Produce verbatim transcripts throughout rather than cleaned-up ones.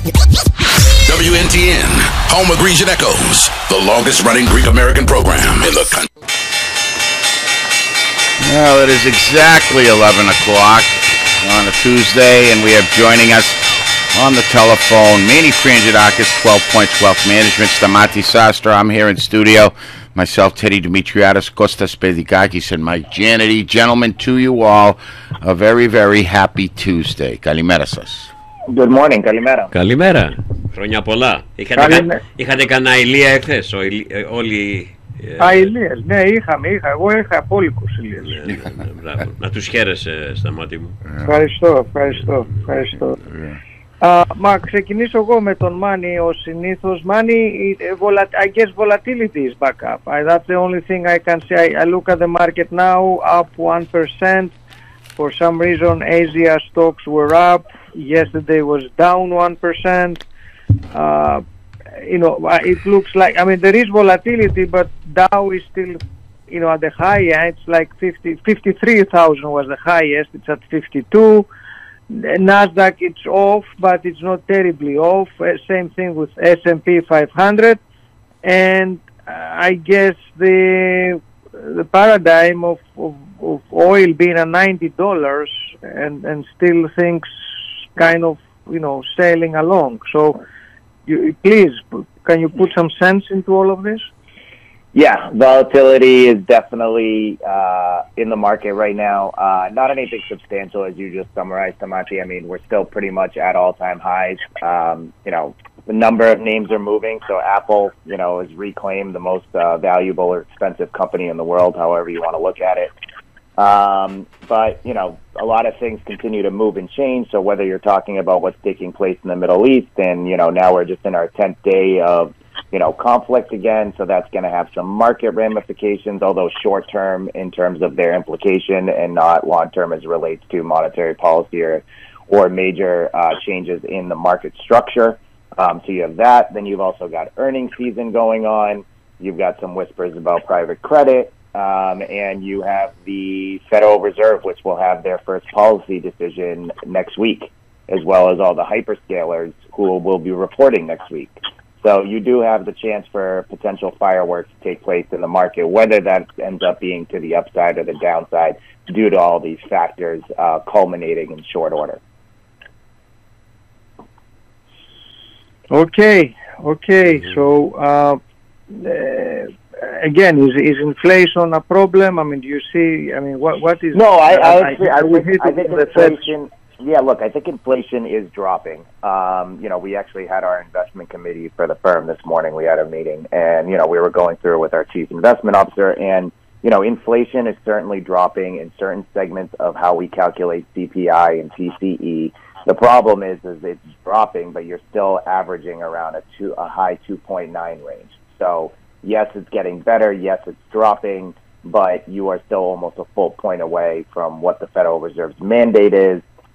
W N T N, home of Grecian Echoes, the longest-running Greek-American program in the country. Well, it is exactly eleven o'clock on a Tuesday, and we have joining us on the telephone, Manny Frangidakis, twelve Points Wealth Management, Stamati Sastra. I'm here in studio. Myself, Teddy Dimitriadis, Kostas Pedikakis, and Mike Janity. Gentlemen, to you all, a very, very happy Tuesday. Kalimera σας. Good morning, καλημέρα. Καλημέρα. Χρόνια πολλά. Είχατε, κα... είχατε κανένα ηλία εχθές, όλοι... Α, ηλίες, ναι, είχαμε, είχα. Εγώ είχα απόλυκους ηλίες. Ναι, ναι, ναι, να τους χαίρεσαι, Σταμάτη μου. Ευχαριστώ, ευχαριστώ, ευχαριστώ. Uh, μα ξεκινήσω εγώ με τον Μάνι ως συνήθως. Μάνι, I guess volatility is back up. I, that's the only thing I can say. I, I look at the market now, up one percent. For some reason, Asia stocks were up. Yesterday was down one percent. Uh, you know, it looks like, I mean, there is volatility, but Dow is still, you know, at the high end. It's like fifty, fifty-three thousand was the highest. It's at fifty-two. Nasdaq, it's off, but it's not terribly off. Uh, same thing with S and P five hundred. And uh, I guess the the paradigm of, of, of oil being at ninety dollars and, and still things kind of, you know, sailing along. So, you, please, can you put some sense into all of this? Yeah, volatility is definitely uh, in the market right now. Uh, not anything substantial, as you just summarized, Tamachi. I mean, we're still pretty much at all-time highs. Um, you know, the number of names are moving. So Apple, you know, has reclaimed the most uh, valuable or expensive company in the world, however you want to look at it. Um, but, you know, a lot of things continue to move and change. So whether you're talking about what's taking place in the Middle East, and, you know, now we're just in our tenth day of, you know, conflict again, so that's going to have some market ramifications, although short-term in terms of their implication and not long-term as it relates to monetary policy or, or major uh, changes in the market structure. Um, so you have that. Then you've also got earnings season going on. You've got some whispers about private credit. Um, and you have the Federal Reserve, which will have their first policy decision next week, as well as all the hyperscalers who will be reporting next week. So you do have the chance for potential fireworks to take place in the market, whether that ends up being to the upside or the downside due to all these factors uh, culminating in short order. Okay, okay. So, uh, uh, again, is is inflation a problem? I mean, do you see, I mean, what what is... No, I, I, I, actually, I, I think, I think inflation... Yeah, look, I think inflation is dropping. Um, you know, we actually had our investment committee for the firm this morning. We had a meeting, and, you know, we were going through with our chief investment officer, and, you know, inflation is certainly dropping in certain segments of how we calculate C P I and P C E. The problem is, is it's dropping, but you're still averaging around a two, a high two point nine range. So, yes, it's getting better. Yes, it's dropping, but you are still almost a full point away from what the Federal Reserve's mandate is.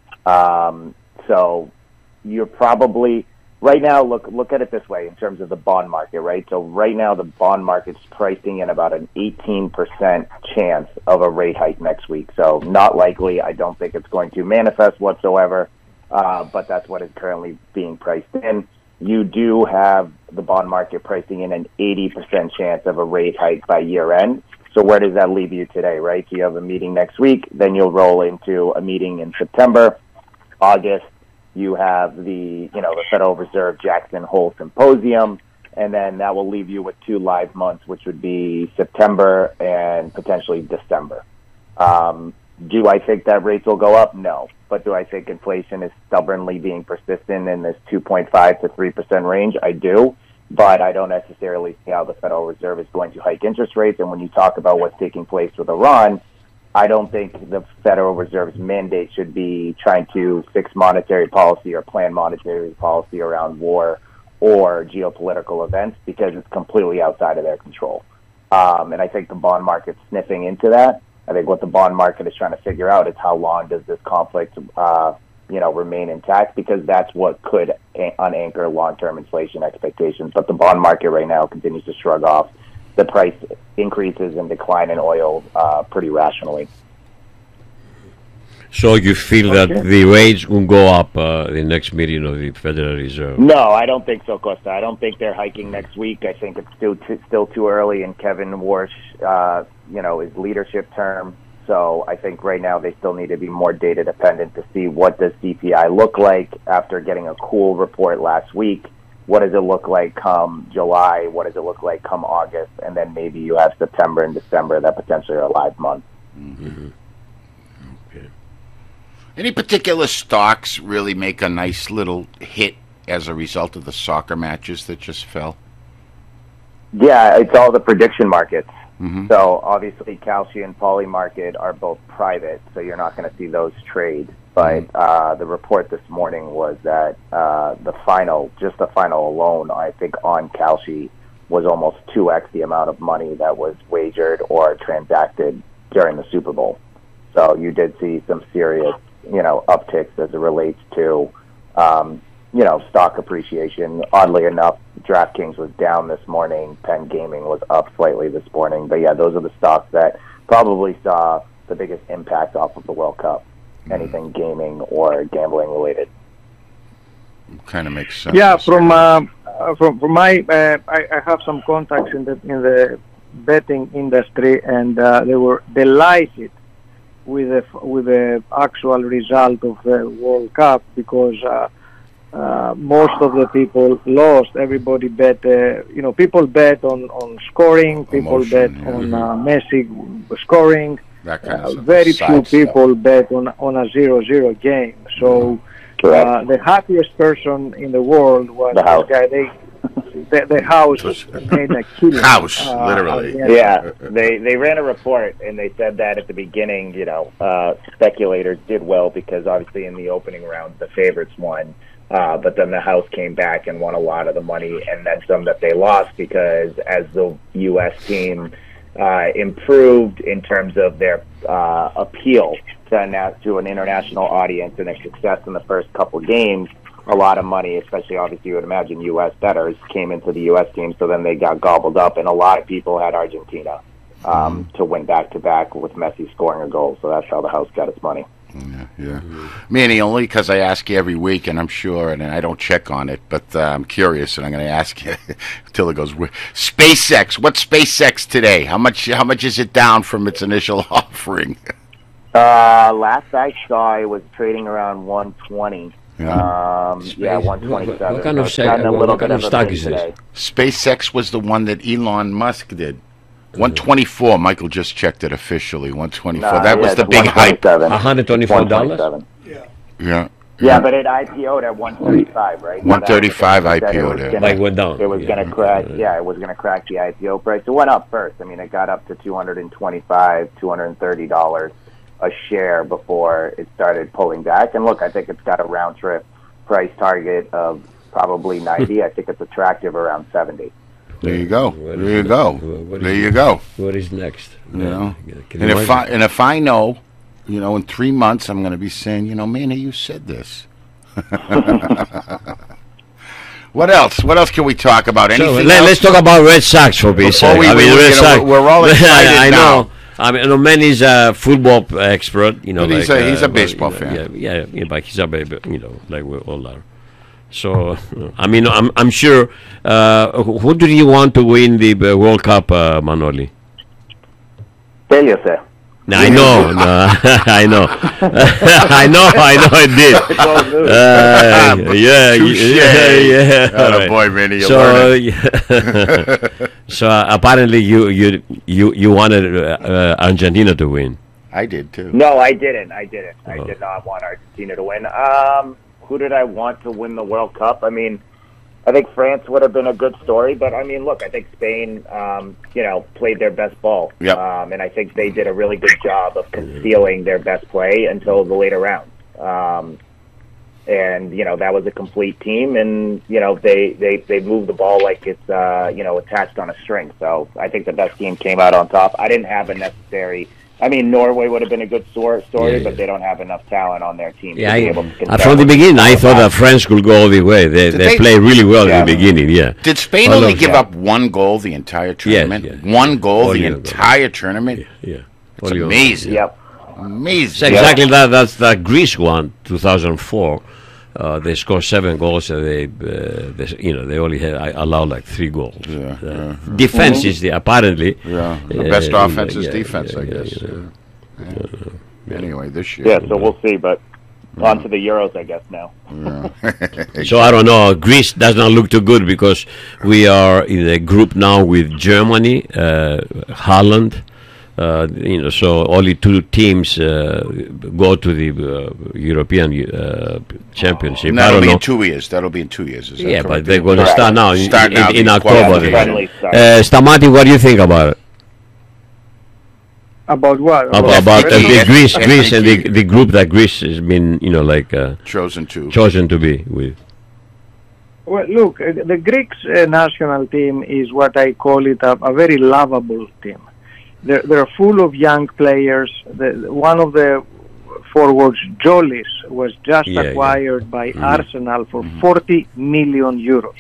Um, so you're probably right now, look, look at it this way in terms of the bond market, right? So right now the bond market's pricing in about an eighteen percent chance of a rate hike next week. So not likely. I don't think it's going to manifest whatsoever. Uh, but that's what is currently being priced in. You do have the bond market pricing in an eighty percent chance of a rate hike by year end. So where does that leave you today, right? So you have a meeting next week, then you'll roll into a meeting in September. August, you have the, you know, the Federal Reserve Jackson Hole Symposium, and then that will leave you with two live months, which would be September and potentially December. Um, do I think that rates will go up? No. But do I think inflation is stubbornly being persistent in this two point five to three percent range? I do. But I don't necessarily see how the Federal Reserve is going to hike interest rates. And when you talk about what's taking place with Iran, I don't think the Federal Reserve's mandate should be trying to fix monetary policy or plan monetary policy around war or geopolitical events because it's completely outside of their control. Um, and I think the bond market's sniffing into that. I think what the bond market is trying to figure out is how long does this conflict, uh, you know, remain intact, because that's what could unanchor long-term inflation expectations. But the bond market right now continues to shrug off the price increases and decline in oil uh, pretty rationally. So you feel Okay. that the rates will go up uh, the next meeting of the Federal Reserve? No, I don't think so, Costa. I don't think they're hiking next week. I think it's still t- still too early in Kevin Warsh, uh, you know, his leadership term. So I think right now they still need to be more data dependent to see what does C P I look like after getting a cool report last week. What does it look like come July? What does it look like come August? And then maybe you have September and December that potentially are live months. Mm-hmm. Okay. Any particular stocks really make a nice little hit as a result of the soccer matches that just fell? Yeah, it's all the prediction markets. Mm-hmm. So obviously Kalshi and Poly Market are both private, so you're not going to see those trade. But uh, the report this morning was that uh, the final, just the final alone, I think on Kalshi was almost two x the amount of money that was wagered or transacted during the Super Bowl. So you did see some serious, you know, upticks as it relates to, um, you know, stock appreciation. Oddly enough, DraftKings was down this morning. Penn Gaming was up slightly this morning. But yeah, those are the stocks that probably saw the biggest impact off of the World Cup. Anything gaming or gambling related. Kind of makes sense. Yeah, from uh, from from my uh, I, I have some contacts in the in the betting industry, and uh, they were delighted with the with the actual result of the World Cup because uh, uh, most of the people lost. Everybody bet, uh, you know, people bet on on scoring. People Emotion, bet yeah. on uh, Messi scoring. That kind Uh, of stuff. very Side few stuff. people bet on on a zero zero game. So uh, the happiest person in the world was The this house. guy. They the, the house made a killing. House, uh, literally. against- Yeah, they they ran a report and they said that at the beginning, you know, uh, speculators did well because obviously in the opening round the favorites won, uh, but then the house came back and won a lot of the money and then some that they lost because as the U S team uh, improved in terms of their uh, appeal to, na- to an international audience and their success in the first couple games, a lot of money, especially obviously you would imagine U S bettors, came into the U S team, so then they got gobbled up, and a lot of people had Argentina um, to win back-to-back with Messi scoring a goal, so that's how the house got its money. Yeah, yeah. Manny, only because I ask you every week, and I'm sure, and I don't check on it, but uh, I'm curious, and I'm going to ask you until it goes. SpaceX, what's SpaceX today? How much? How much is it down from its initial offering? Uh, last I saw, it was trading around one twenty. Yeah. Um, yeah, one twenty-seven. What kind of So it's gotten sa- a what little kind bit of a stock bid is this? today. SpaceX was the one that Elon Musk did. one twenty-four. Michael just checked it officially. one twenty-four. Nah, that yeah, was the it's big hype. one twenty-seven. one hundred twenty-four dollars? one twenty-seven. Yeah. Yeah, but it I P O'd at one thirty-five, right? So one thirty-five that was the thing. It I P O'd was it. gonna- Like went down. It was Yeah. going to crack. Yeah, it was going to crack the I P O price. It went up first. I mean, it got up to two hundred twenty-five, two hundred thirty dollars a share before it started pulling back. And look, I think it's got a round trip price target of probably ninety. I think it's attractive around seventy. There you go. What There is you it? go. What is There it? you go. What is next? You know. Can And you if I imagine? and if I know, you know, in three months I'm going to be saying, you know, Manny, you said this. What else? What else can we talk about? So, Anything let, else? us talk about Red Sox for being Before said. we- I mean, we- Red you know, Sox. we're all excited I now. know. I mean, I know Manny's a football expert. You know, But he's like, a- he's a uh, baseball you know, fan. Yeah, yeah, yeah, but he's a baby. You know, like we all are. So, I mean, I'm I'm sure. Uh, who do you want to win the uh, World Cup, uh, Manoli? There you say. No, I know, no, I know, I know, I know, I did. Uh, yeah, Touche. yeah, yeah. Atta all right. boy, Manny, you're So, learning. yeah. so uh, apparently you you you you wanted uh, uh, Argentina to win. I did too. No, I didn't. I didn't. I Oh. did not want Argentina to win. Um, who did I want to win the World Cup? I mean, I think France would have been a good story, but I mean, look, I think Spain, um, you know, played their best ball, Yep. um, and I think they did a really good job of concealing their best play until the later rounds. Um, and you know, that was a complete team, and you know, they they they moved the ball like it's uh, you know attached on a string. So I think the best team came out on top. I didn't have a necessary. I mean, Norway would have been a good stor- story, Yeah, yeah. but they don't have enough talent on their team Yeah, to be I, able to uh, contend from the with beginning, I all thought that. that France could go all the way. They Did they, they- played really well Yeah. in the beginning. Yeah. Did Spain All only of give that. up one goal the entire tournament? yeah. One goal Only the a goal. entire tournament? Yeah. It's Only- amazing. Yep. Amazing. Exactly that. That's the Greece one, two thousand four. Uh, they scored seven goals, and they, uh, they, you know, they only had allowed like three goals. Yeah, uh, yeah. Defense is the apparently. Yeah, the uh, best uh, offense is yeah, defense, yeah, I yeah, guess. yeah. Yeah. Yeah. Yeah. Anyway, this year. Yeah, so we'll see, but on to the Euros, I guess, now. Yeah. So I don't know. Greece does not look too good because we are in a group now with Germany, uh, Holland. Uh, you know, so only two teams uh, go to the uh, European uh, Championship. And I that'll don't be know. in two years. That'll be in two years. Is that Yeah, correct? but they're going to Correct. start now in, Start in, now, in the October. qualifying. Friendly start. Uh, Stamati, what do you think about it? About what? About, about uh, the Yes. Greece, Yes. Greece, and the, the group that Greece has been, you know, like uh, Chosen two. chosen to be with. Well, look, uh, the Greeks uh, national team is what I call it a, a very lovable team. They're, they're full of young players. The, one of the forwards, Jolis, was just Yeah, yeah. acquired by Mhm. Arsenal for forty million euros.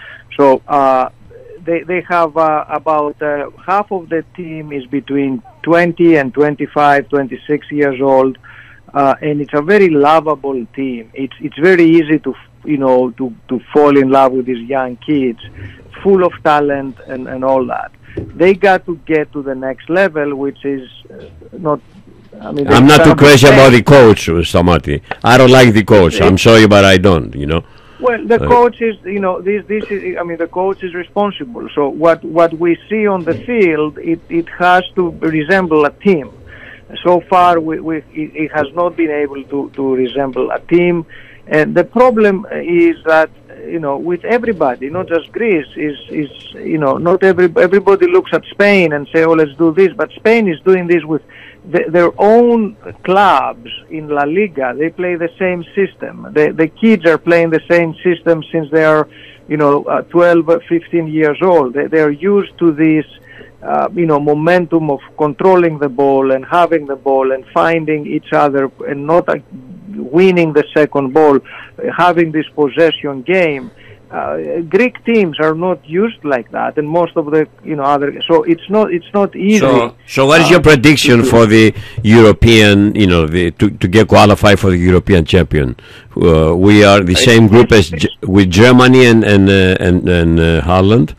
So uh, they they have uh, about uh, half of the team is between twenty and twenty-five, twenty-six years old, uh, and it's a very lovable team. It's it's very easy to you know to to fall in love with these young kids, full of talent and and all that. They got to get to the next level, which is uh, not. I mean, I'm not they- too crazy about the coach, uh, Stamati. I don't like the coach. I'm sorry, but I don't. You know. Well, the Uh, coach is, you know, this, this is, I mean, the coach is responsible. So what, what we see on the field, it, it has to resemble a team. So far, we, we, it, it has not been able to, to resemble a team. And the problem is that, you know, with everybody, not just Greece, is, is you know, not every, everybody looks at Spain and say, oh, let's do this. But Spain is doing this with the, their own clubs in La Liga. They play the same system. The, the kids are playing the same system since they are, you know, uh, twelve, fifteen years old. They, they're used to this, uh, you know, momentum of controlling the ball and having the ball and finding each other and not uh, winning the second ball, uh, having this possession game. Uh, Greek teams are not used like that, and most of the you know other. So it's not it's not easy. So, so what is your uh, prediction to- for the European? You know, the, to to get qualified for the European champion? Uh, we are the same group as G- with Germany and and uh, and, and uh, Holland,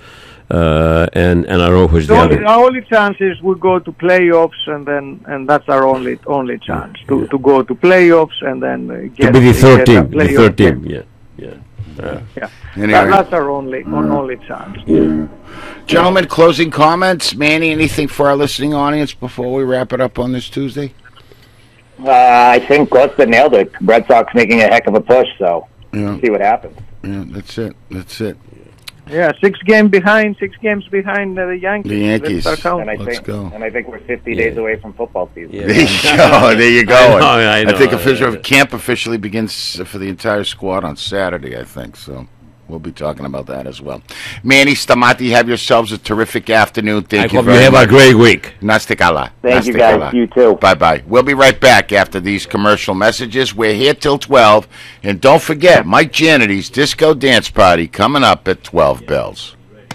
uh, and and I don't know who's The the only, other. our only chance is we go to playoffs, and then and that's our only only chance to, to go to playoffs and then uh, get To be the third get a team, the playoff third team. game. Yeah, yeah. Uh, Yeah, Anyway. that, that's our only on only chance. Gentlemen, closing comments. Manny, anything for our listening audience before we wrap it up on this Tuesday? Uh, I think Costa nailed it. Red Sox making a heck of a push, so Yeah. see what happens. Yeah, that's it. That's it. Yeah, six game behind, six games behind uh, the Yankees. The Yankees. Let's start And counting. I Let's think, go. and I think we're fifty Yeah. days away from football season. Yeah. There you go. There you go. I know, I know. think official camp officially begins for the entire squad on Saturday, I think. So we'll be talking about that as well. Manny, Stamati, have yourselves a terrific afternoon. Thank I you hope very you have much. a great week. Nastikala. Thank you, guys. You too. Bye bye. We'll be right back after these commercial messages. We're here till twelve. And don't forget, Mike Janity's Disco Dance Party coming up at twelve bells.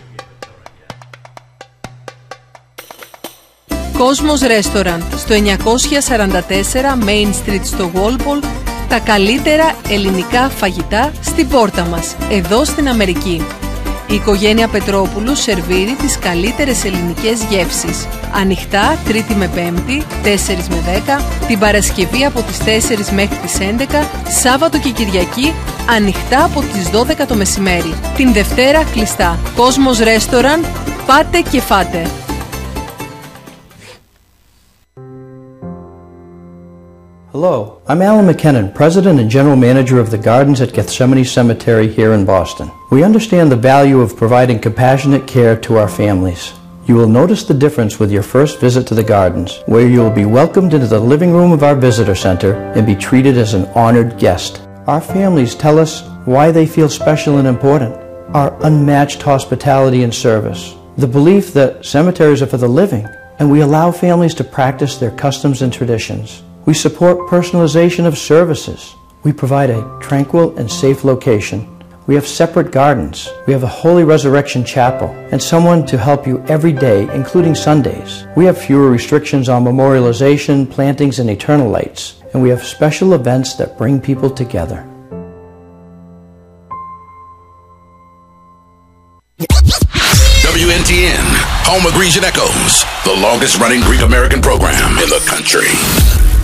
Κόσμος Restaurant στο εννιακόσια σαράντα τέσσερα Main Street στο Walpole. Τα καλύτερα ελληνικά φαγητά στην πόρτα μας, εδώ στην Αμερική. Η οικογένεια Πετρόπουλου σερβίρει τις καλύτερες ελληνικές γεύσεις. Ανοιχτά Τρίτη με Πέμπτη, τέσσερα με δέκα, την Παρασκευή από τις τέσσερις μέχρι τις έντεκα, Σάββατο και Κυριακή ανοιχτά από τις δώδεκα το μεσημέρι. Την Δευτέρα κλειστά. Κόσμος Restaurant, πάτε και φάτε. Hello, I'm Alan McKinnon, President and General Manager of the Gardens at Gethsemane Cemetery here in Boston. We understand the value of providing compassionate care to our families. You will notice the difference with your first visit to the Gardens, where you will be welcomed into the living room of our visitor center and be treated as an honored guest. Our families tell us why they feel special and important. Our unmatched hospitality and service. The belief that cemeteries are for the living, and we allow families to practice their customs and traditions. We support personalization of services. We provide a tranquil and safe location. We have separate gardens. We have a Holy Resurrection Chapel and someone to help you every day, including Sundays. We have fewer restrictions on memorialization, plantings, and eternal lights. And we have special events that bring people together. W N T N, home of Grecian Echoes, the longest running Greek American program in the country.